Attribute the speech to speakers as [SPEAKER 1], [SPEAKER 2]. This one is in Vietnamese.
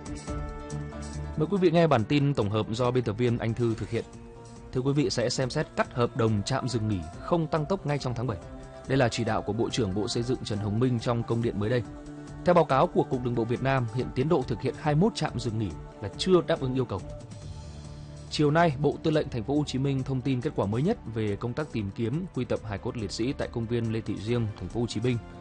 [SPEAKER 1] Mời quý vị nghe bản tin tổng hợp do biên tập viên Anh Thư thực hiện. Thưa quý vị, sẽ xem xét cắt hợp đồng trạm dừng nghỉ không tăng tốc ngay trong tháng 7. Đây là chỉ đạo của Bộ trưởng Bộ Xây dựng Trần Hồng Minh trong công điện mới đây. Theo báo cáo của Cục Đường bộ Việt Nam, hiện tiến độ thực hiện 21 trạm dừng nghỉ là chưa đáp ứng yêu cầu. Chiều nay, Bộ Tư lệnh Thành phố Hồ Chí Minh thông tin kết quả mới nhất về công tác tìm kiếm quy tập hài cốt liệt sĩ tại công viên Lê Thị Riêng, Thành phố Hồ Chí Minh.